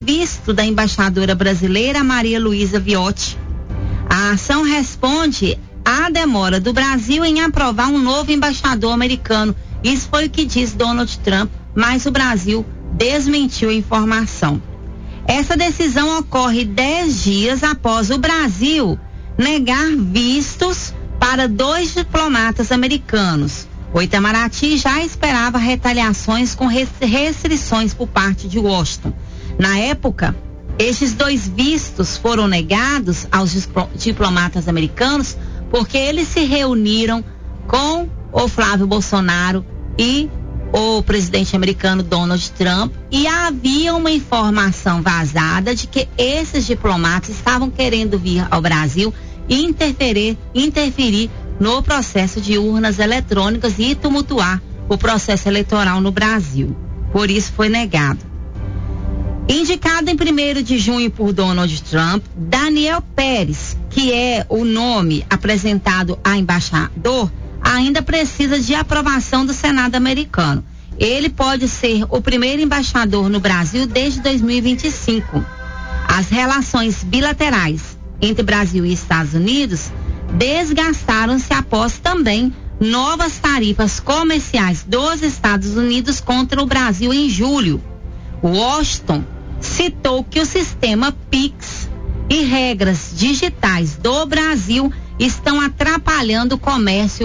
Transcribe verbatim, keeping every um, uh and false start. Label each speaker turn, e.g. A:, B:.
A: visto da embaixadora brasileira Maria Luísa Viotti. A ação responde à demora do Brasil em aprovar um novo embaixador americano. Isso foi o que diz Donald Trump, mas o Brasil desmentiu a informação. Essa decisão ocorre dez dias após o Brasil negar vistos para dois diplomatas americanos. O Itamaraty já esperava retaliações com restrições por parte de Washington. Na época, estes dois vistos foram negados aos diplomatas americanos porque eles se reuniram com o Flávio Bolsonaro e o presidente americano Donald Trump, e havia uma informação vazada de que esses diplomatas estavam querendo vir ao Brasil e interferir, interferir no processo de urnas eletrônicas e tumultuar o processo eleitoral no Brasil. Por isso foi negado. Indicado em primeiro de junho por Donald Trump, Daniel Pérez, que é o nome apresentado a embaixador, ainda precisa de aprovação do Senado americano. Ele pode ser o primeiro embaixador no Brasil desde dois mil e vinte e cinco. As relações bilaterais entre Brasil e Estados Unidos desgastaram-se após também novas tarifas comerciais dos Estados Unidos contra o Brasil em julho. Washington citou que o sistema Pix e regras digitais do Brasil estão atrapalhando o comércio